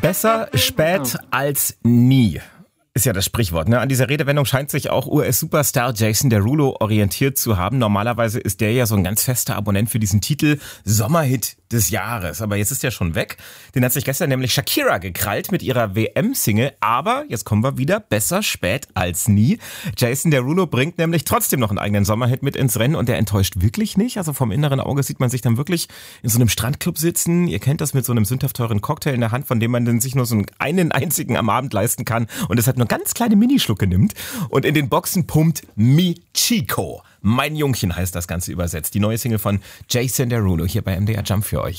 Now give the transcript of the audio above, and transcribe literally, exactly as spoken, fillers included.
Besser spät als nie. Ist ja das Sprichwort, ne? An dieser Redewendung scheint sich auch U S-Superstar Jason Derulo orientiert zu haben. Normalerweise ist der ja so ein ganz fester Abonnent für diesen Titel Sommerhit des Jahres. Aber jetzt ist der schon weg. Den hat sich gestern nämlich Shakira gekrallt mit ihrer W M-Single. Aber, jetzt kommen wir wieder, besser spät als nie. Jason Derulo bringt nämlich trotzdem noch einen eigenen Sommerhit mit ins Rennen und der enttäuscht wirklich nicht. Also vom inneren Auge sieht man sich dann wirklich in so einem Strandclub sitzen. Ihr kennt das mit so einem sündhaft teuren Cocktail in der Hand, von dem man dann sich nur so einen einzigen am Abend leisten kann und deshalb nur ganz kleine Minischlucke nimmt und in den Boxen pumpt Mi Chico. Mein Jungchen heißt das Ganze übersetzt. Die neue Single von Jason Derulo hier bei M D R Jump für euch.